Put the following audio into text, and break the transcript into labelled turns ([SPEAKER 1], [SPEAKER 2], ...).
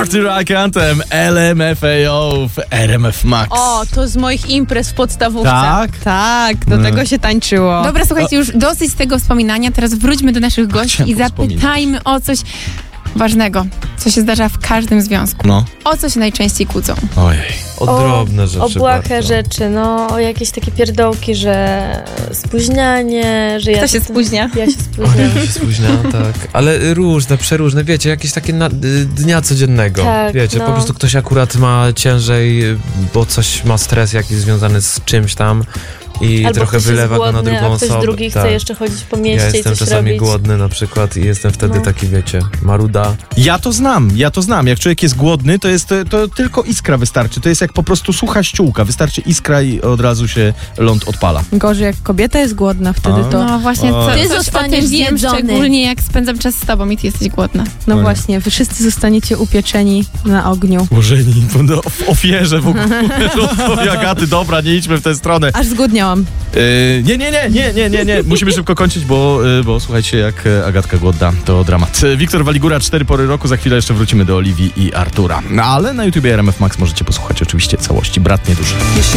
[SPEAKER 1] Party Rock Anthem LMFAO w RMF Max.
[SPEAKER 2] O, to z moich imprez w podstawówce.
[SPEAKER 1] Tak?
[SPEAKER 2] Tak, do tego się tańczyło.
[SPEAKER 3] Dobra, słuchajcie, już dosyć z tego wspominania, teraz wróćmy do naszych gości i zapytajmy o coś ważnego, co się zdarza w każdym związku.
[SPEAKER 1] No.
[SPEAKER 3] O co się najczęściej kłócą?
[SPEAKER 1] Ojej.
[SPEAKER 4] O drobne rzeczy.
[SPEAKER 5] O błahe
[SPEAKER 4] bardzo.
[SPEAKER 5] rzeczy, o jakieś takie pierdołki, że spóźnianie, że
[SPEAKER 2] Kto się spóźnia?
[SPEAKER 5] Ja się spóźniam.
[SPEAKER 4] Się spóźniam, tak. Ale różne, przeróżne, wiecie, jakieś takie dnia codziennego.
[SPEAKER 5] Tak,
[SPEAKER 4] wiecie, po prostu ktoś akurat ma ciężej, bo coś ma stres jakiś związany z czymś tam i
[SPEAKER 5] Albo
[SPEAKER 4] trochę
[SPEAKER 5] ktoś
[SPEAKER 4] wylewa
[SPEAKER 5] jest
[SPEAKER 4] go na
[SPEAKER 5] głodny,
[SPEAKER 4] drugą
[SPEAKER 5] a ktoś
[SPEAKER 4] osobę.
[SPEAKER 5] drugi chce
[SPEAKER 4] Tak.
[SPEAKER 5] jeszcze chodzić po
[SPEAKER 4] Ja
[SPEAKER 5] mieście i
[SPEAKER 4] jestem
[SPEAKER 5] coś
[SPEAKER 4] czasami
[SPEAKER 5] robić.
[SPEAKER 4] głodny na przykład i jestem wtedy taki, wiecie, maruda.
[SPEAKER 1] Ja to znam. Jak człowiek jest głodny, to tylko iskra wystarczy. To jest jak po prostu sucha ściółka. Wystarczy iskra i od razu się ląd odpala.
[SPEAKER 2] Gorzej, jak kobieta jest głodna, wtedy to...
[SPEAKER 3] No właśnie,
[SPEAKER 1] Oj.
[SPEAKER 3] ty
[SPEAKER 5] Ty
[SPEAKER 3] coś o tym
[SPEAKER 5] zostaniesz
[SPEAKER 3] wiem,
[SPEAKER 5] zjedzony.
[SPEAKER 3] szczególnie jak spędzam czas z tobą i ty jesteś głodna.
[SPEAKER 2] No
[SPEAKER 1] Oj.
[SPEAKER 2] właśnie, wy wszyscy zostaniecie upieczeni na ogniu.
[SPEAKER 1] Ułożeni w ofierze w ogóle. Żołądkowi Agaty, dobra, nie idźmy w tę stronę.
[SPEAKER 2] Aż zgłodniałam.
[SPEAKER 1] Nie. Musimy szybko kończyć, bo słuchajcie, jak Agatka głodna, to dramat. Wiktor Waligura, 4 pory roku. Za chwilę jeszcze wrócimy do Oliwii i Artura. No ale na YouTubie RMF Max możecie posłuchać oczywiście całości. Brat nieduży.